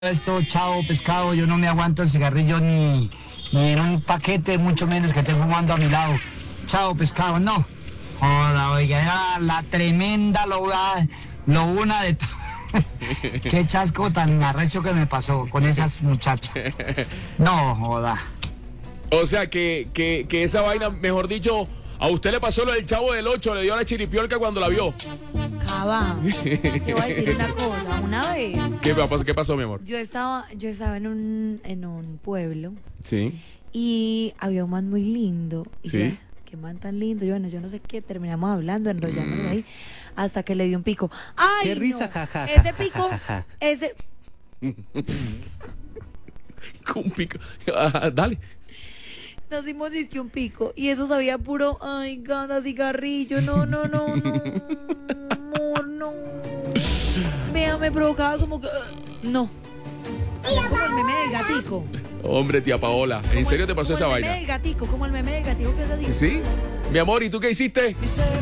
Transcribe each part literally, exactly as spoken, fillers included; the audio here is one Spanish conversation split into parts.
Esto, chao, pescado, yo no me aguanto el cigarrillo ni, ni en un paquete, mucho menos que esté fumando a mi lado. Chao, pescado, no. Joda, oiga, era la tremenda lobuna, lobuna de todo. Qué chasco tan arrecho que me pasó con esas muchachas. No, joda. O sea, que, que, que esa vaina, mejor dicho, a usted le pasó lo del Chavo del Ocho, le dio la chiripiolca cuando la vio. Cava, te voy a decir una cosa, una vez. ¿Qué pasó, qué pasó mi amor? Yo estaba, yo estaba en un, en un pueblo. Sí. Y había un man muy lindo. Y Sí. yo, qué man tan lindo. Yo, bueno, yo no sé qué, terminamos hablando, enrollándonos ahí, hasta que le dio un pico. ¡Ay, Qué risa, no! jaja. Ese pico, ese... Un pico. Ah, dale. Nos dimos disque un pico. Y eso sabía puro, ay, gana, cigarrillo. No, no, no, no. Amor, no. Vea, me provocaba como que... No. Como el meme del gatico. Hombre, tía Paola, ¿en serio te pasó esa Como el vaina? meme del gatico, como el meme del gatico que es así. ¿Sí? Mi amor, ¿y tú qué hiciste?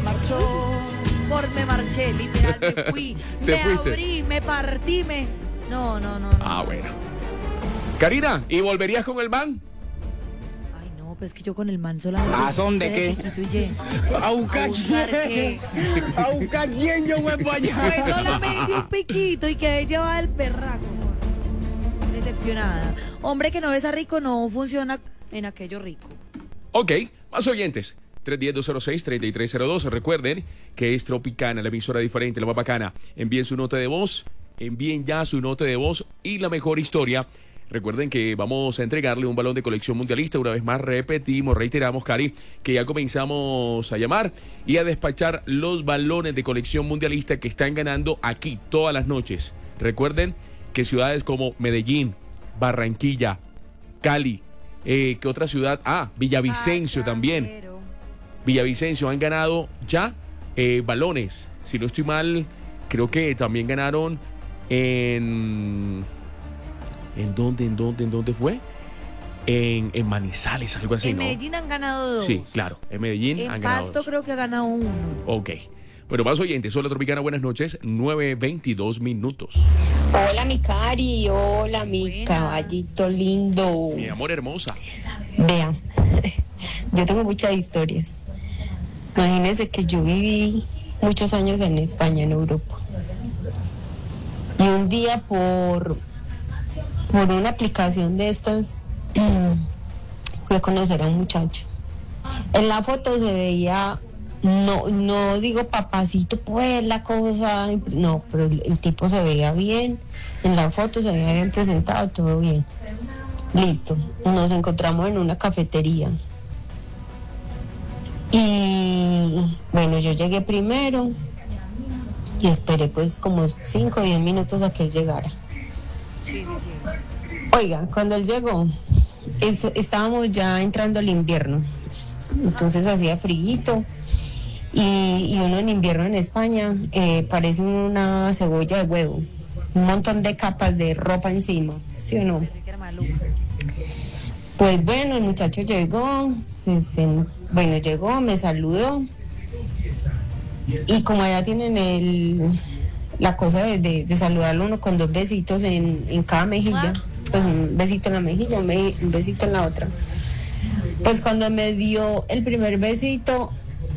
Por me marché, literal, me fui. ¿Te me fuiste? abrí, me partí, me... No, no, no, no. Ah, bueno. Karina, ¿y volverías con el man? Ay, no, pues es que yo con el man solamente... ¿A son de qué? Piquito y ye. ¿A buscar ¿A buscar qué? ¿A buscar quién yo voy para allá? Pues solamente un piquito y que lleva el perraco. amor. Decepcionada. Hombre que no besa rico no funciona en aquello rico. Ok, más oyentes. tres uno cero, dos cero seis, tres tres cero dos. Recuerden que es Tropicana, la emisora diferente, la más bacana. Envíen su nota de voz, envíen ya su nota de voz y la mejor historia. Recuerden que vamos a entregarle un balón de colección mundialista. Una vez más repetimos, reiteramos, Cari, que ya comenzamos a llamar y a despachar los balones de colección mundialista que están ganando aquí todas las noches. Recuerden que ciudades como Medellín, Barranquilla, Cali, eh, ¿qué otra ciudad? Ah, Villavicencio también. Villavicencio han ganado ya eh, balones. Si no estoy mal, creo que también ganaron en... ¿En dónde, en dónde, en dónde fue? En, en Manizales, algo así, En ¿no? Medellín han ganado dos. Sí, claro. En Medellín En han ganado Pasto dos. creo que ha ganado uno. Ok. Bueno, más oyentes. Hola, Tropicana, buenas noches. nueve veintidós minutos. Hola mi Cari, hola mi Buena. caballito lindo. Mi amor hermosa. Vea, yo tengo muchas historias. Imagínense que yo viví muchos años en España, en Europa. Y un día por, por una aplicación de estas, fui a conocer a un muchacho. En la foto se veía, no, no digo papacito, pues la cosa, no, pero el, el tipo se veía bien. En la foto se veía bien presentado, todo bien. Listo, nos encontramos en una cafetería. Y bueno, yo llegué primero y esperé pues como cinco o diez minutos a que él llegara. Sí, sí, sí. Oiga, cuando él llegó, eso, estábamos ya entrando al invierno, entonces hacía frío y, y uno en invierno en España eh, parece una cebolla de huevo, un montón de capas de ropa encima, ¿sí o no? Pensé que era maluco. Pues bueno, el muchacho llegó, se, se, bueno, llegó, me saludó y como allá tienen el, la cosa de, de, de saludarlo uno con dos besitos en, en cada mejilla, pues un besito en la mejilla, un, be, un besito en la otra. Pues cuando me dio el primer besito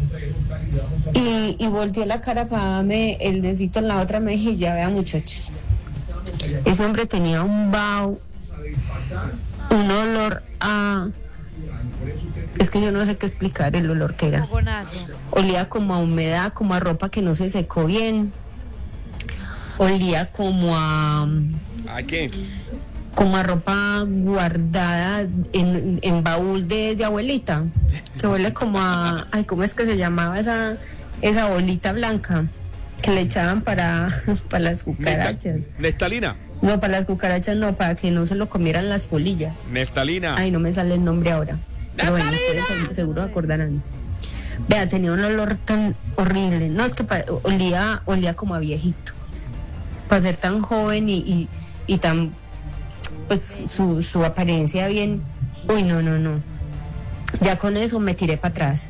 y, y volteó la cara para darme el besito en la otra mejilla, vean muchachos, ese hombre tenía un vaho, un olor a... Es que yo no sé qué explicar el olor que era. Fogonazo. Olía como a humedad, como a ropa que no se secó bien. Olía como a... ¿A qué? como a ropa guardada en, en baúl de, de abuelita. Que huele como a... Ay, ¿cómo es que se llamaba esa, esa bolita blanca? Que le echaban para, para las cucarachas. Neftalina. No, para las cucarachas no, para que no se lo comieran las polillas. Neftalina. Ay, no me sale el nombre ahora. Pero bueno, ustedes seguro, seguro acordarán. Vea, tenía un olor tan horrible. No, es que pa- olía, olía como a viejito. Para ser tan joven y, y, y tan, pues su, su apariencia bien. Uy, no, no, no. Ya con eso me tiré para atrás.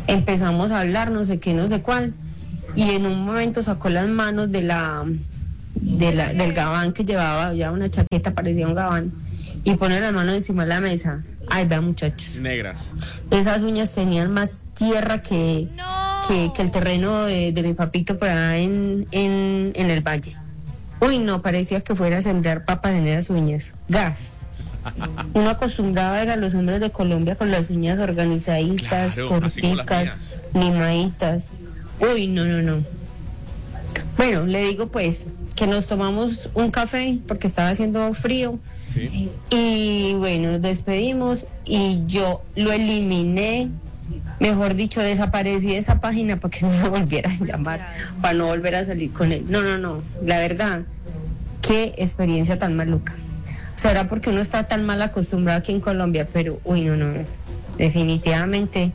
Empezamos a hablar, no sé qué, no sé cuál. Y en un momento sacó las manos de la de la, del gabán que llevaba, ya una chaqueta, parecía un gabán, y pone las manos encima de la mesa. Ay, vean, muchachos. Negras. Esas uñas tenían más tierra que, No. que, que el terreno de, de mi papito por allá en, en, en el valle. Uy, no, parecía que fuera a sembrar papas en esas uñas. Gas. Uno acostumbraba a ver a los hombres de Colombia con las uñas organizaditas, Claro, así con las corticas, limaditas. Uy, no, no, no. Bueno, le digo pues que nos tomamos un café porque estaba haciendo frío. Sí. Y bueno, nos despedimos y yo lo eliminé, mejor dicho, desaparecí de esa página para que no me volviera a llamar, para no volver a salir con él. No, no, no, la verdad, qué experiencia tan maluca. O sea, era porque uno está tan mal acostumbrado aquí en Colombia, pero uy, no, no, definitivamente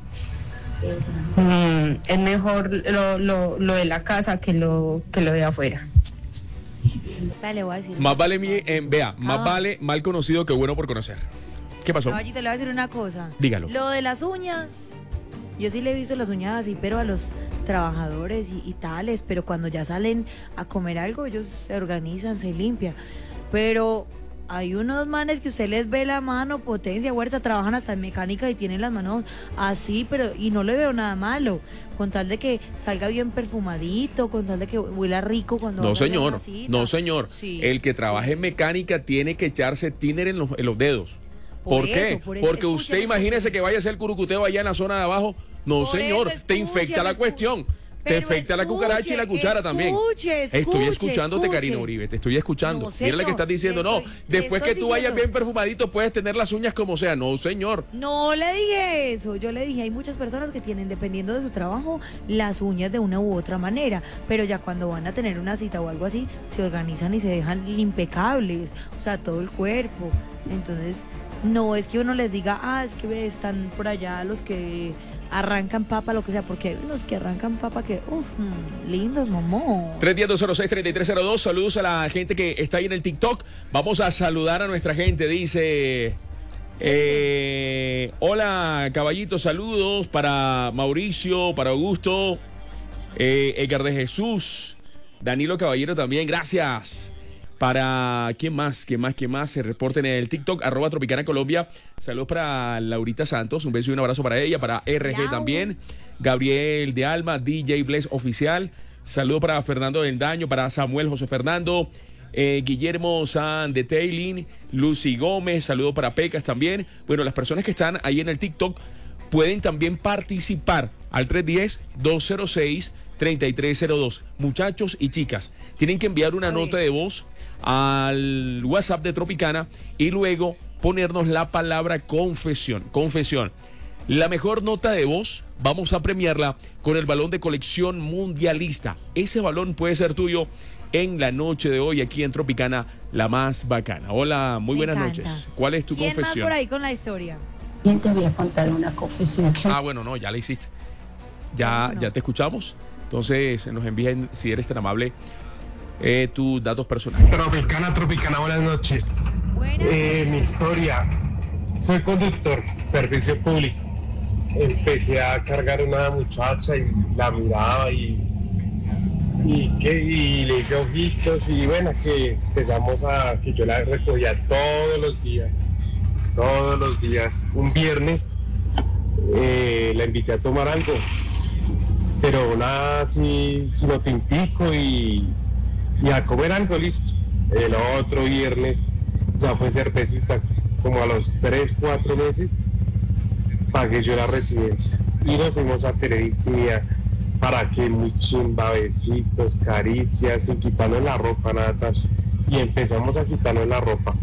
mm, es mejor lo, lo, lo de la casa que lo, que lo de afuera. Dale, voy a decir. Más vale, mi, eh, vea, más Ah. vale mal conocido que bueno por conocer. ¿Qué pasó? Caballito, le voy a decir una cosa. Dígalo. Lo de las uñas. Yo sí le he visto las uñas así, pero a los trabajadores y, y tales, pero cuando ya salen a comer algo, ellos se organizan, se limpian. Pero hay unos manes que usted les ve la mano, potencia, fuerza, trabajan hasta en mecánica y tienen las manos así, pero y no le veo nada malo, con tal de que salga bien perfumadito, con tal de que huela rico cuando No, haga la señor. masita. No, señor. Sí, El que trabaje sí. en mecánica tiene que echarse thinner en los, en los dedos. Por ¿Por, qué? eso, por eso. Porque Escuchen, usted imagínese escuchen. que vaya a hacer curucuteo allá en la zona de abajo. No, Por señor. eso, te infecta la escuchen, cuestión. Te pero infecta la cucaracha y la escuche, cuchara también. escuche, Estoy escuche, escuchándote, escuche. Karina Uribe. Te estoy escuchando. No, Mira señor, lo que estás diciendo. le No, estoy- le después que estoy tú vayas diciendo. bien perfumadito, puedes tener las uñas como sea. No, señor. No le dije eso, yo le dije, hay muchas personas que tienen, dependiendo de su trabajo, las uñas de una u otra manera, pero ya cuando van a tener una cita o algo así, se organizan y se dejan impecables, o sea, todo el cuerpo. Entonces, no es que uno les diga, ah, es que ve, están por allá los que arrancan papa, lo que sea, porque hay unos que arrancan papa que, uff, lindos, mamón. tres diez dos cero seis tres tres cero dos. Saludos a la gente que está ahí en el TikTok. Vamos a saludar a nuestra gente. Dice: eh, hola, caballito, saludos para Mauricio, para Augusto, eh, Edgar de Jesús, Danilo Caballero también. Gracias. Para quién más, quién más, quién más se reporten en el TikTok, arroba Tropicana Colombia. Saludos para Laurita Santos, un beso y un abrazo para ella, para R G Lau. también, Gabriel de Alma, D J Bless Oficial. Saludos para Fernando del Daño, para Samuel José Fernando, eh, Guillermo San de Taylin, Lucy Gómez. Saludos para Pecas también. Bueno, las personas que están ahí en el TikTok pueden también participar al tres uno cero, dos cero seis, tres tres cero dos. Muchachos y chicas, tienen que enviar una A ver. nota de voz al WhatsApp de Tropicana y luego ponernos la palabra confesión. Confesión. La mejor nota de voz vamos a premiarla con el balón de colección mundialista. Ese balón puede ser tuyo en la noche de hoy aquí en Tropicana, la más bacana. Hola, muy Me buenas encanta. noches. ¿Cuál es tu ¿Quién más confesión? por ahí con la historia? Bien, te voy a contar una confesión que Ah, bueno, no, ya la hiciste. Ya, ¿Cómo no? ya te escuchamos. Entonces nos envíen, si eres tan amable, eh, tus datos personales. Tropicana, Tropicana, buenas noches. Buenas. Eh, mi historia. Soy conductor, servicio público. Empecé a cargar una muchacha y la miraba y, y, que, y le hice ojitos y bueno, que empezamos a, que yo la recogía todos los días, todos los días. Un viernes eh, la invité a tomar algo, pero nada así, sino tintico y, y a comer algo, listo. El otro viernes ya fue cervecita, como a los tres, cuatro meses pagué yo la residencia y nos fuimos a tener intimidad. Para que muy chimba, besitos, caricias, sin quitarnos la ropa, nada tal. Y empezamos a quitarnos la ropa.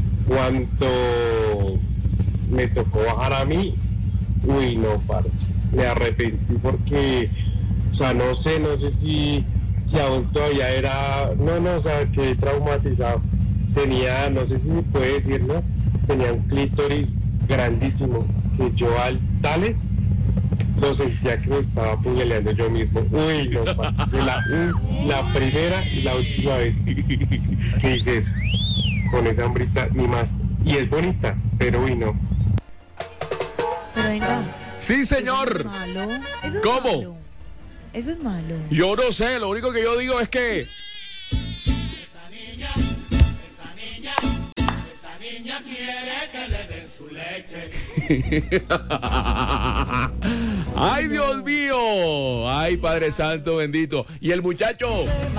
Cuando me tocó bajar a mí, uy no, parce, me arrepentí porque, o sea, no sé, no sé si, si aún todavía era, no, no, o sea, quedé traumatizado. Tenía, no sé si se puede decir, ¿no? Tenía un clítoris grandísimo, que yo al tales lo sentía que me estaba apuñaleando yo mismo. Uy, no, parce, fue la, un- la primera y la última vez que hice eso. Con esa hombrita, ni más. Y es bonita, pero uy, no. Pero venga. Sí, Eso es señor. malo. Eso es ¿Cómo? malo. Eso es malo. Yo no sé, lo único que yo digo es que Ay, Dios mío. Ay, Padre Santo bendito. Y el muchacho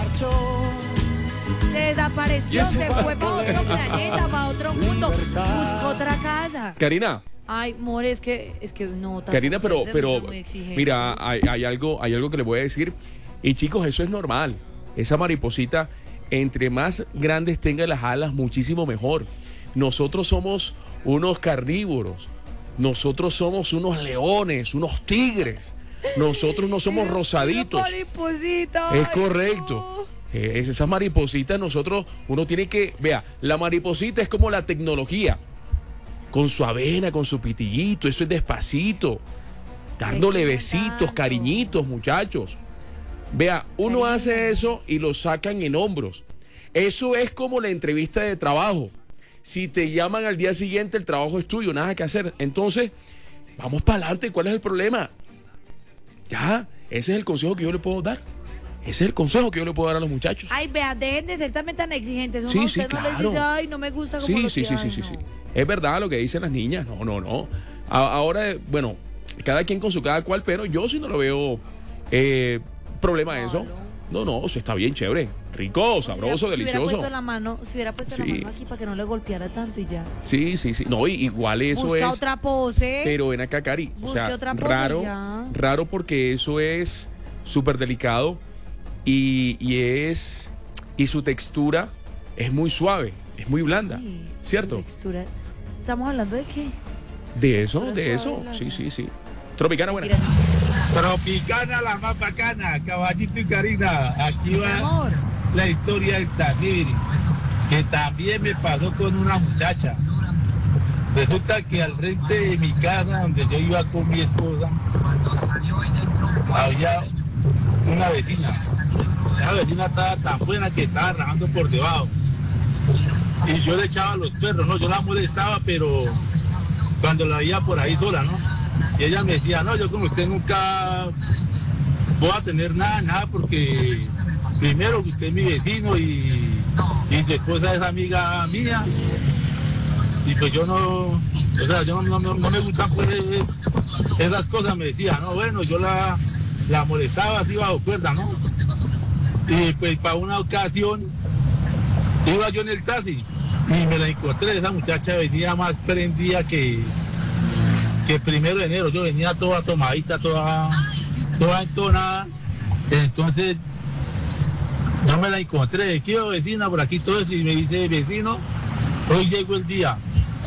Se desapareció, se fue para otro planeta, para otro mundo. Buscó otra casa. Karina. Ay, more, es que, es que no. Karina, pero, ustedes pero, son muy exigentes. mira, hay, hay algo, hay algo que les voy a decir. Y chicos, eso es normal. Esa mariposita, entre más grandes tenga las alas, muchísimo mejor. Nosotros somos unos carnívoros. Nosotros somos unos leones, unos tigres. Nosotros no somos rosaditos. Una mariposita, Es ay, correcto. no. Es esas maripositas, nosotros, uno tiene que, vea, la mariposita es como la tecnología. Con su avena, con su pitillito, eso es despacito. Dándole besitos, cariñitos, muchachos. Vea, uno hace eso y lo sacan en hombros. Eso es como la entrevista de trabajo. Si te llaman al día siguiente, el trabajo es tuyo, nada que hacer. Entonces, vamos para adelante. ¿Cuál es el problema? Ya, ese es el consejo que yo le puedo dar. Ese es el consejo que yo le puedo dar a los muchachos. Ay, vea, dejen de ser también tan exigentes. Uno Sí, a sí, usted no les claro. dice, ay, no me gusta como Sí, lo sí, que sí, hay, sí, sí, no. sí. Es verdad lo que dicen las niñas. No, no, no. A- ahora, bueno, cada quien con su cada cual, pero yo sí no lo veo eh, problema de eso. No, no, eso está bien chévere. Rico, sabroso, Si hubiera delicioso. puesto la mano, si hubiera puesto Sí. la mano aquí para que no le golpeara tanto y ya. Sí, sí, sí. No, y- igual eso Busca es. otra pose. Pero ven acá, Cari. O Busque sea, otra pose raro, ya. raro porque eso es súper delicado y, y es. Y su textura es muy suave, es muy blanda. Ay, ¿Cierto? su textura. ¿Estamos hablando de qué? De eso, textura de suave, eso. blanda. Sí, sí, sí. Tropicana, buena. Mira, Tropicana, la más bacana, Caballito y Karina. Aquí mi va amor. la historia del Tasibiri, que también me pasó con una muchacha. Resulta que al frente de mi casa, donde yo iba con mi esposa, había una vecina. La vecina estaba tan buena que estaba rajando por debajo. Y yo le echaba a los perros, no, yo la molestaba, pero cuando la veía por ahí sola, ¿no? Y ella me decía, no, yo con usted nunca voy a tener nada, nada, porque primero usted es mi vecino y, y su esposa es amiga mía. Y pues yo no, o sea, yo no, no, no me gustan pues es- esas cosas, me decía, no, bueno, yo la, la molestaba así bajo cuerda, ¿no? Y pues para una ocasión iba yo en el taxi y me la encontré, esa muchacha venía más prendida que, que el primero de enero, yo venía toda tomadita, toda, toda entonada, entonces yo me la encontré, ¿qué vecina? Por aquí todo eso, y me dice, vecino, hoy llegó el día,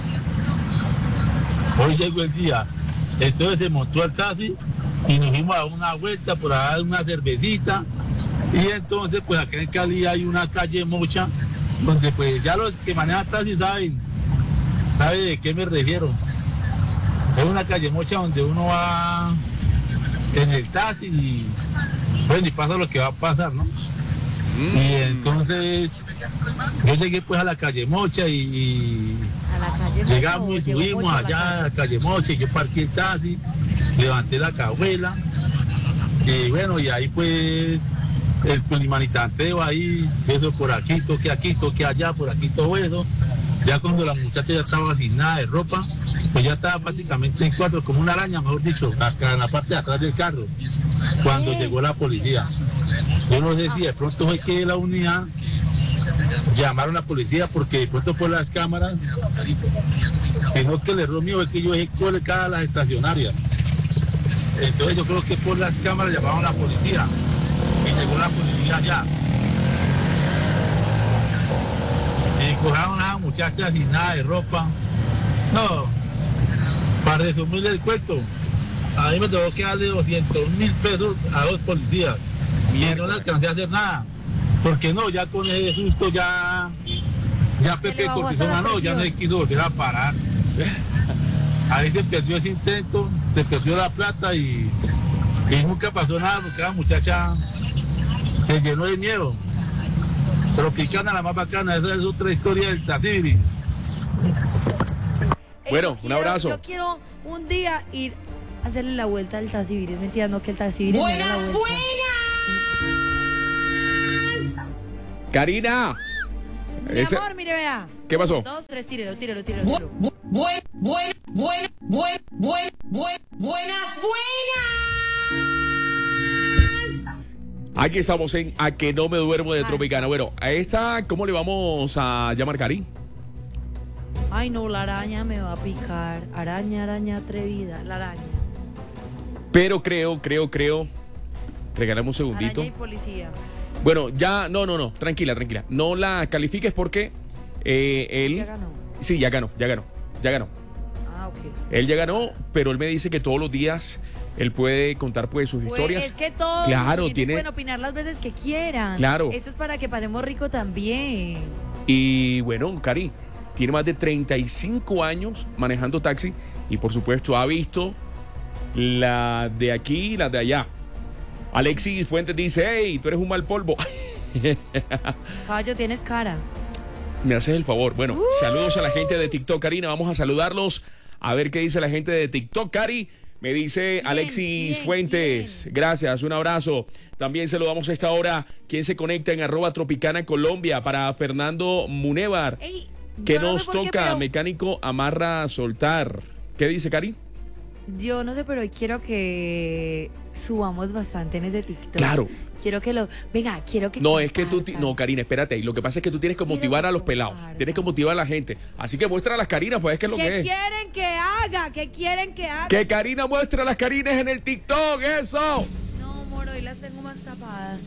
hoy llegó el día, entonces se montó al taxi y nos fuimos a dar una vuelta por a dar una cervecita, y entonces pues acá en Cali hay una calle Mocha, donde pues ya los que manejan taxi saben, saben de qué me refiero. Es una calle Mocha donde uno va en el taxi y bueno, y pasa lo que va a pasar, ¿no? Y entonces yo llegué pues a la calle Mocha y, y A la calle. no, llegamos y llegó subimos mucho a la allá a calle. la calle Mocha y yo parqué el taxi, levanté la cajuela y bueno, y ahí pues el pulimanitanteo ahí, eso por aquí, toque aquí, toque allá, por aquí todo eso. Ya cuando la muchacha ya estaba sin nada de ropa, pues ya estaba prácticamente en cuatro, como una araña, mejor dicho, acá en la parte de atrás del carro, cuando llegó la policía. Yo no sé si de pronto fue que la unidad llamaron a la policía porque de pronto por las cámaras, sino que el error mío es que yo dejé colocada las estacionarias. Entonces yo creo que por las cámaras llamaron a la policía y llegó la policía allá. Y cogieron a una muchacha sin nada de ropa. No, para resumirle el cuento, a mí me tuvo que darle doscientos mil pesos a dos policías y no le alcancé a hacer nada. Porque no, ya con ese susto ya, ya Pepe le bajó Cortisona hasta la no, ya no presión. se quiso volver a parar. Ahí se perdió ese intento, se perdió la plata y, y nunca pasó nada porque la muchacha se llenó de miedo. Tropicana, la más bacana, esa es otra historia del Tasibiri. Ey, Bueno, yo un quiero- abrazo. Yo quiero un día ir a hacerle la vuelta al Tasibiri. Es mentira, no que el Tasibiri me haga la vuelta. Karina. Mi Ese- amor, mire, vea. ¿Qué pasó? Uno, dos, tres, tírelo, tírelo, tírelo. tírelo. Buen, buen, buen, buen, buen, buen, buenas, buenas. Aquí estamos en A que no me duermo de Tropicana. Bueno, a esta, ¿cómo le vamos a llamar, Cari? Ay, no, la araña me va a picar. Araña, araña atrevida, la araña. Pero creo, creo, creo. Regalamos un segundito. Araña y policía. Bueno, ya, no, no, no, tranquila, tranquila. No la califiques porque eh, él... Ya ganó. Sí, ya ganó, ya ganó, ya ganó. Ah, ok. Él ya ganó, pero él me dice que todos los días él puede contar pues sus Pues, historias. es que todos Claro, los tiene- pueden opinar las veces que quieran. Claro. Esto es para que pasemos rico también. Y bueno, Cari, tiene más de treinta y cinco años manejando taxi y por supuesto ha visto la de aquí y la de allá. Alexis Fuentes dice, hey, tú eres un mal polvo. Caballo, tienes cara. Me haces el favor. Bueno, saludos a la gente de TikTok, Karina. Vamos a saludarlos. A ver qué dice la gente de TikTok, Cari. Me dice ¿Quién, Alexis quién, Fuentes. quién? Gracias, un abrazo. También saludamos a esta hora. ¿Quién se conecta en arroba Tropicana Colombia? Para Fernando Munevar. Ey, ¿Qué yo no nos sé por qué, toca? pero- Mecánico amarra soltar. ¿Qué dice, Cari? Yo no sé, pero hoy quiero que subamos bastante en ese TikTok. Claro. Quiero que lo... Venga, quiero que No, es que tú... ti- compartan. No, Karina, espérate ahí. Lo que pasa es que tú tienes que Quiero motivar que a los pelados. compartan. Tienes que motivar a la gente. Así que muestra a las Carinas, pues es que es lo que ¿Qué es. quieren que haga? ¿Qué quieren que haga? Que Karina muestre a las Carinas en el TikTok, eso. No, amor, hoy las tengo más tapadas.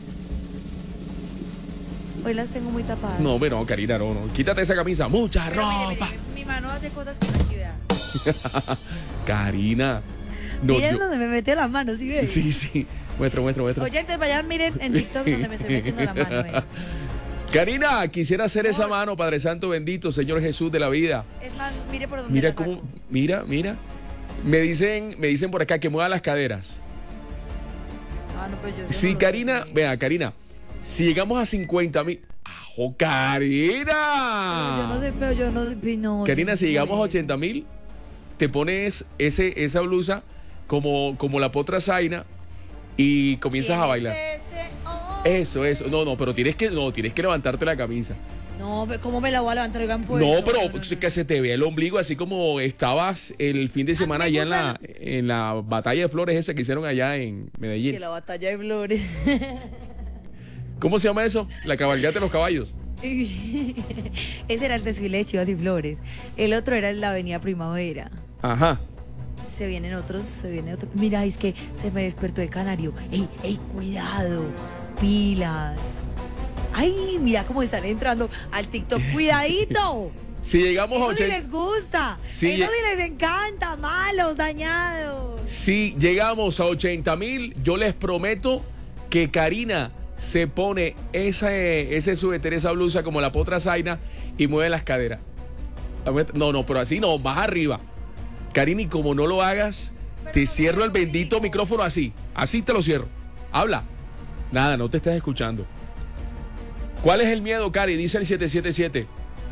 Hoy las tengo muy tapadas. No, pero no, Karina, no, no. Quítate esa camisa. Mucha Pero mire, ropa. mire, mi mano hace cosas que aquí, vea. Karina. No, Miren yo- donde me mete la mano, ¿sí ves? Sí, sí. Muestra, muestra, muestra. Oyentes, vayan, miren en TikTok donde me estoy metiendo la mano, eh. Karina, quisiera hacer esa mano, Padre Santo bendito, Señor Jesús de la vida. Es más, mire por donde Mira la cómo, saco. mira, mira. Me dicen, me dicen por acá que mueva las caderas. Ah, no, pues yo eso Sí, no lo Karina, sé. vea, Karina, si llegamos a cincuenta mil. ¡Ajo, Karina! Pero yo no sé, pero yo no sé. No, Karina, yo si no llegamos a sé. ochenta mil, te pones ese, esa blusa como, como la potra Zaina y comienzas a ¿Quién bailar. es ese hombre? Eso, eso. No, no, pero tienes que, no, tienes que levantarte la camisa. No, ve, ¿cómo me la voy a levantar? Oigan, pues. no, pero que se te vea el ombligo así como estabas el fin de semana me allá en la, gusta en la batalla de flores esa que hicieron allá en Medellín. Que la batalla de flores. ¿Cómo se llama eso? La cabalgata de los caballos. Ese era el desfile de Chivas y Flores. El otro era en la Avenida Primavera. Ajá. Se vienen otros, se viene otro. Mira, es que se me despertó el canario. ¡Ey, ey, cuidado! Pilas. ¡Ay, mira cómo están entrando al TikTok! ¡Cuidadito! Si llegamos a Eso sí ochenta, les gusta. Sí, Eso lle- sí les encanta. Malos, dañados. si llegamos a ochenta mil, yo les prometo que Karina se pone ese, ese suéter, esa blusa como la potra Zaina y mueve las caderas. No, no, pero así no, más arriba. Karina, y como no lo hagas, te cierro el bendito micrófono así. Así te lo cierro. Habla. Nada, no te estás escuchando. ¿Cuál es el miedo, Cari? Dice el siete siete siete.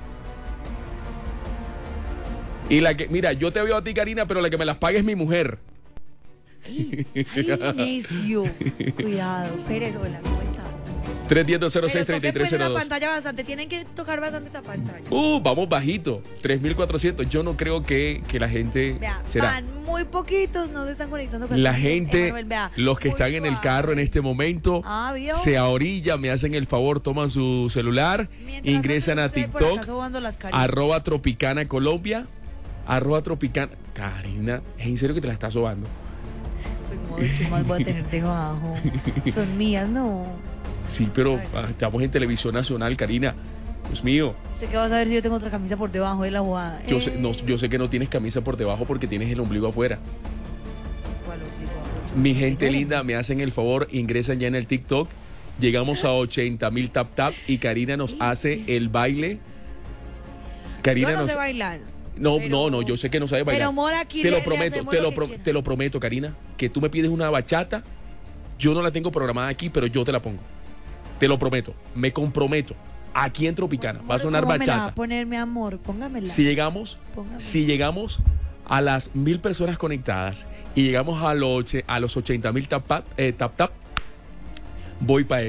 Y la que, mira, yo te veo a ti, Karina, pero la que me las pague es mi mujer. ¡Ay, necio! Cuidado. Pérez, hola, ¿cómo estás? tres uno cero, cero Pero seis, tres toquen, tres pues, cero la dos. pantalla bastante. Tienen que tocar bastante esa pantalla. Uh, vamos bajito. tres mil cuatrocientos. Yo no creo que, que la gente Vea, será. van muy poquitos, no se están conectando. con La el- gente, Emanuel, vea, los que muy están en el suave. carro en este momento, Ah, ¿vio? se ahorillan, me hacen el favor, toman su celular, Mientras ingresan tanto, a usted por acá TikTok, sobando las caritas. arroba Tropicana Colombia, arroba Tropicana. Karina, ¿es en serio que te la estás sobando? Pues, madre, ¿qué más voy a tener debajo? Son mías, no. Sí, pero ah, estamos en televisión nacional, Karina. Dios mío. ¿Usted qué va a saber si yo tengo otra camisa por debajo de la jugada? Yo, Eh, sé, no, yo sé que no tienes camisa por debajo porque tienes el ombligo afuera. ¿cuál ombligo? Mi gente linda, me hacen el favor, ingresan ya en el TikTok. Llegamos a ochenta mil tap tap y Karina nos hace el baile. Karina Yo no nos... sé bailar. No, pero- no, no, yo sé que no sabe bailar. Pero, amor, aquí te le- lo le prometo, hacemos te lo lo, que pro- quiera. te lo prometo, Karina, que tú me pides una bachata, yo no la tengo programada aquí, pero yo te la pongo. Te lo prometo, me comprometo. Aquí en Tropicana va a Amor, sonar ¿cómo me la va a bachata. poner, mi amor? Póngamela. Si llegamos, Póngame. si llegamos a las mil personas conectadas y llegamos a los, oche- a los ochenta mil tap, tap, eh, tap tap, voy para esa.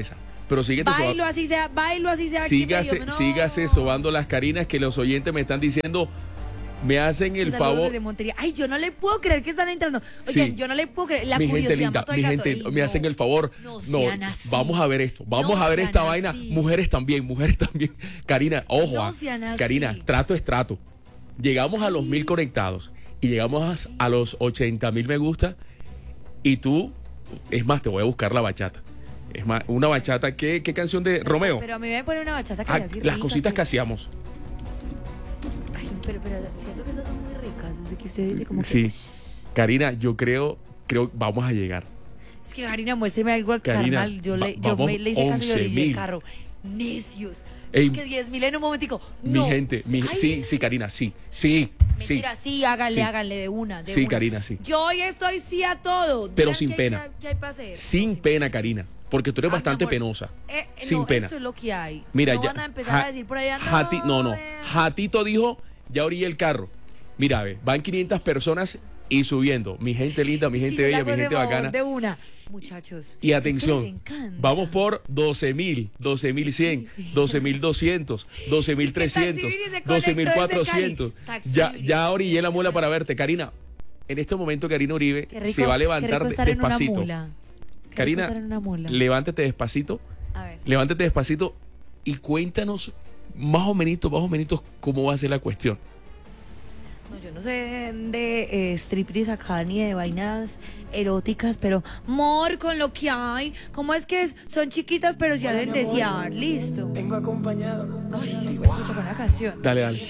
Pero síguete Bailo sobando. así sea, bailo así sea. aquí Sígase, medio, no. sígase sobando las Carinas que los oyentes me están diciendo, me hacen el Saludos favor. desde Montería. Ay, yo no le puedo creer que están entrando. Oigan, Sí. yo no le puedo creer. La mi gente curiosidad linda, mató al mi gato. gente, Ey, me no. hacen el favor. No No, sean así. vamos a ver esto, vamos No a ver sean esta vaina. así. Mujeres también, mujeres también. Karina, ojo, No ah, sean así. Karina, trato es trato. Llegamos a los mil conectados y llegamos a, a los ochenta mil me gusta y tú, es más, te voy a buscar la bachata. Es más, una bachata, ¿qué, qué canción de Romeo? Pero a mí me pone una bachata que Ah, me hace las rica, cositas que que- hacíamos. Ay, pero, pero, siento que esas son muy ricas. Así que usted dice como que... Sí. Karina, yo creo, creo, vamos a llegar. Es que Karina, muéstreme algo al Karina, carnal. Yo, va- le, yo vamos me, le hice caso y le orillé el once mil. carro. Necios. Ey, es que diez mil en un momentico. Mi No. gente, mi, Ay, sí, sí, Karina, sí, sí, sí. Mentira, sí, háganle, Sí. háganle de una. De Sí, una. Karina, sí. Yo hoy estoy sí a todo. Pero Digan sin qué- pena. qué- qué hay para hacer. Sin No, pena, Karina, porque tú eres Ay, mi bastante amor. penosa. Eh, sin no, pena. eso es lo que hay. Mira, no ya. van a empezar Ja- a decir por allá, no, Jati- no, no. eh. Jatito dijo, ya orillé el carro. Mira, ve, van quinientas personas y subiendo. Mi gente linda, mi Es que gente yo le bella, hago mi de gente favor bacana. De una. Muchachos. Y es que atención, les encanta. vamos por doce mil, doce mil cien, doce mil doscientos, doce mil trescientos, Taxi Viri se doce mil conectó desde cuatrocientos. Cali. Taxi Ya, Viri. ya orillé la mula para verte. Karina, en este momento Karina Uribe Qué rico- se va a qué rico levantar de- estar en una despacito. mula. Qué rico Karina, estar en una mula. levántate despacito, A ver. levántate despacito y cuéntanos más o menos, más o menos cómo va a ser la cuestión. No, yo no sé de eh, striptease acá ni de vainas eróticas, pero mor con lo que hay. ¿Cómo es que es? Son chiquitas, pero se hacen desear. Listo. Vengo acompañado. Ay, escucha con la canción. Dale, dale.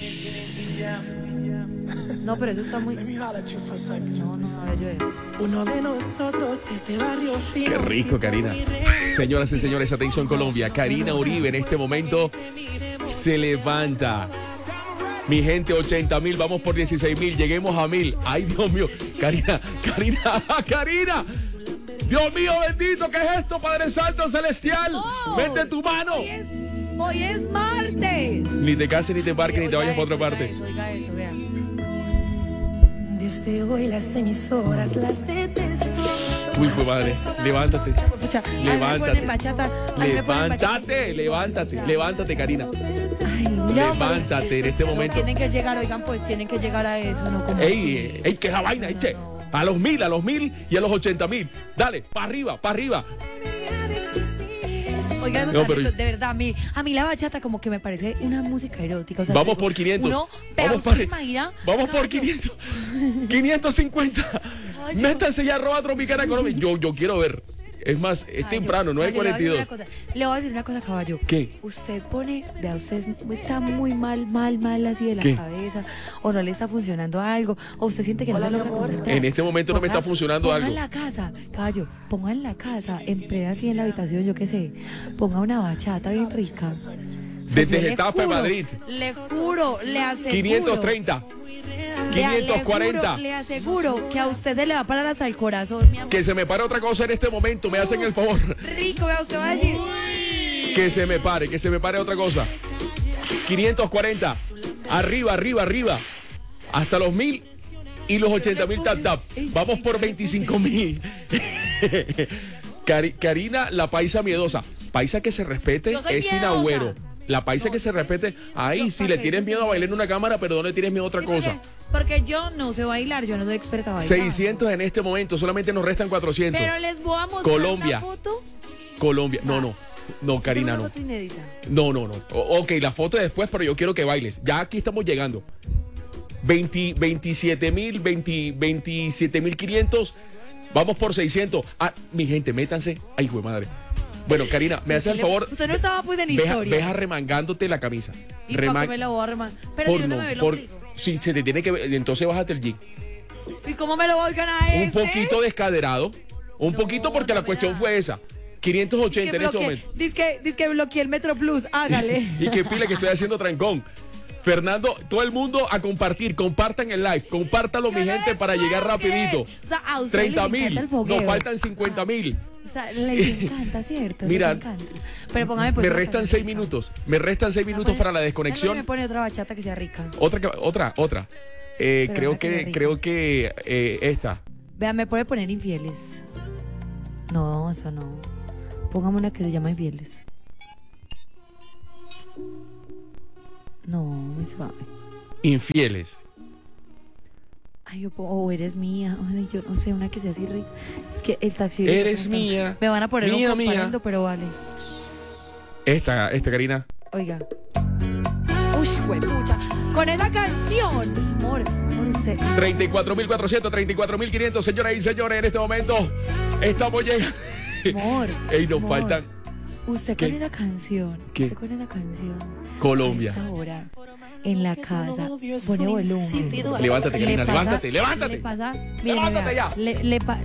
No, pero eso está muy. Let me holler at you for a second. No, no, a ver, yo veo. Uno de nosotros es de barrio fino. Qué rico, Karina. Señoras y señores, atención Colombia. Karina Uribe en este momento se levanta. Mi gente, ochenta mil, vamos por dieciséis mil, lleguemos a mil. Ay, Dios mío. Karina, Karina, Karina. Dios mío, bendito, ¿qué es esto, Padre Santo Celestial? Oh, Mete tu mano. Hoy es, hoy es martes. Ni te cases, ni te embarques, ni te Oiga vayas para otra eso, parte. Oiga eso, oiga eso, vea. Desde hoy las emisoras las detesto. Uy, pues madre, levántate. Escucha, a mí me Levántate. ponen bachata. a mí me ponen bachata. Levántate, levántate, levántate, Karina. Ay, no, Levántate en este no, momento. tienen que llegar, oigan, pues tienen que llegar a eso, ¿no? Como Ey, así. ey, ey, que es la vaina, No, che. no. A los mil, a los mil y a los ochenta mil. Dale, para arriba, para arriba. Oigan, No, pero- de verdad, a mí, a mí la bachata como que me parece una música erótica. O sea, Vamos digo, por quinientos. Uno, vea, Vamos, usted por, se imagina, vamos por caballo, quinientos. quinientos cincuenta. Caballo. Métanse ya arroba Tropicana Colombia. Yo, yo quiero ver. Es más, es caballo, temprano, no hay caballo, cuarenta y Le voy a dos. decir una cosa, le voy a decir una cosa, caballo. ¿Qué? Usted pone, vea, usted es- está muy mal, mal, mal así de la ¿Qué? cabeza, o no le está funcionando algo, o usted siente que no se logra concentrar. En este momento no me está funcionando ponga algo. en la casa, caballo, ponga en la casa, en plena así en la habitación, yo qué sé, ponga una bachata bien rica. O sea, Desde yo le Getafe, juro, Madrid. Le juro, le aseguro. quinientos treinta. Vea, quinientos le cuarenta. juro, Le aseguro que a usted se le va a parar hasta el corazón, mi amor. Que se me pare otra cosa en este momento. Me hacen el favor. Rico, vea, usted va a decir. Que se me pare, que se me pare otra cosa. quinientos cuarenta. Arriba, arriba, arriba. Hasta los mil y los ochenta mil tap tap. Vamos por veinticinco mil. Cari- Karina, la paisa miedosa. Paisa que se respete Yo soy es sin miedosa. agüero. La paisa No, que se yo- respete. Ahí, yo- si ¿pa' le qué? tienes Yo miedo a soy- bailar en una cámara, pero no le tienes miedo a otra Sí, cosa. Porque, porque yo no sé bailar, yo no soy experta bailando. seiscientos en este momento, solamente nos restan cuatrocientos. Pero les voy a mostrar Colombia. una foto. Colombia. No, no. No, Karina, Tengo una no. foto inédita. No, no, no. O- ok, la foto después, pero yo quiero que bailes. Ya aquí estamos llegando. veinte, veintisiete mil, veinte, veintisiete mil quinientos. Vamos por seiscientos. Ah, mi gente, métanse. Ay, hijo de madre. Bueno, Karina, me haces el favor. Usted no estaba pues en Veja, historia. veja remangándote la camisa. ¿Y por Remang- qué me la voy a remar? Pero por si no no, se me ve el por- ombligo. sí, se te tiene que ver. Entonces bájate el jean. ¿Y cómo me lo voy a ganar Un ese? poquito descaderado. Un No, poquito porque no la me cuestión da. fue esa. quinientos ochenta en este momento. Dice que, dice que bloqueé el Metro Plus, hágale. Y qué pila que estoy haciendo trancón. Fernando, todo el mundo a compartir, compartan el live, compártalo mi Yo no gente le para puedo llegar creer. rapidito. O sea, a ustedes treinta les encanta mil, el fogueo. nos faltan cincuenta mil. O sea, les encanta, ¿cierto? Mira, Les encanta. Pero póngame pues Me una restan canción seis rica. minutos, me restan seis Me minutos pone- para la Me desconexión. pone otra bachata que sea rica. Otra, que- otra, otra. Eh, Pero creo una que sea que, rica. creo que eh, esta. Vean, me puede poner infieles. No, eso no. Póngame una que se llama infieles. No, muy suave. Infieles. Ay, yo puedo, o eres mía. Ay, yo no sé, una que sea así rica. Es que el taxi. Eres mía. Me van a poner mía, un comparendo, mía. pero vale. Esta, esta, Karina. Oiga. Uy, huepucha. Con esa canción. Amor, amor, usted. treinta y cuatro mil cuatrocientos, treinta y cuatro mil quinientos, señoras y señores, en este momento estamos llegando. Amor. Ey, nos amor. faltan. Usted ¿Qué? con esa canción. ¿Qué? Usted con esa canción. Colombia. A esta hora, en la casa. Pone volumen. Levántate, Le Karina, pasa- levántate, levántate. Le pasa. Mire, Levántate vea, ya. Le, le pa-